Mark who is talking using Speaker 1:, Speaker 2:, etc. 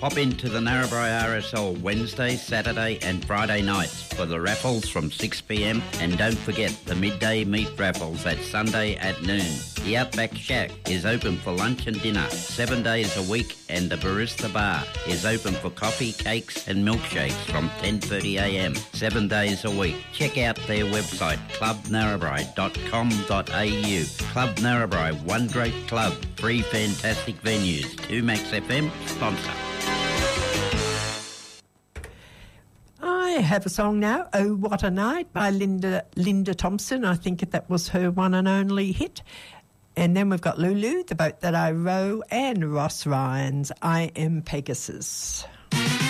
Speaker 1: Pop into the Narrabri RSL Wednesday, Saturday and Friday nights for the raffles from 6pm, and don't forget the midday meat raffles at Sunday at noon. The Outback Shack is open for lunch and dinner 7 days a week, and the Barista Bar is open for coffee, cakes and milkshakes from 10:30am 7 days a week. Check out their website clubnarrabri.com.au. Club Narrabri, one great club, 3 fantastic venues. 2Max FM sponsor.
Speaker 2: I have a song now, Oh What a Night, by Linda Thompson. I think that was her one and only hit. And then we've got Lulu, The Boat That I Row, and Ross Ryan's I Am Pegasus.